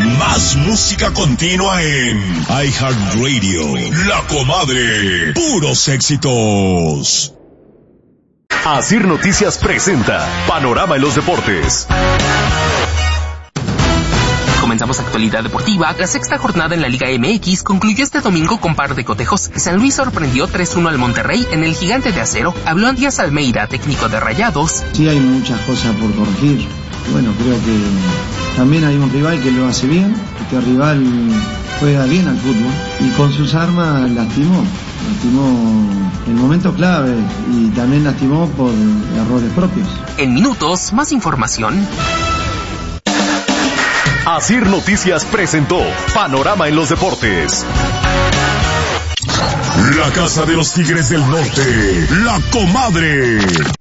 Más música continua en iHeartRadio. La Comadre. Puros éxitos. Asir Noticias presenta Panorama en los Deportes. Comenzamos actualidad deportiva. La sexta jornada en la Liga MX concluyó este domingo con par de cotejos. San Luis sorprendió 3-1 al Monterrey en el Gigante de Acero. Habló Andías Almeida, técnico de Rayados. Sí, hay muchas cosas por corregir. Bueno, creo que también hay un rival que lo hace bien. Este rival juega bien al fútbol y con sus armas lastimó en momentos clave y también lastimó por errores propios. En minutos, más información. Asir Noticias presentó Panorama en los Deportes. La Casa de los Tigres del Norte, La Comadre.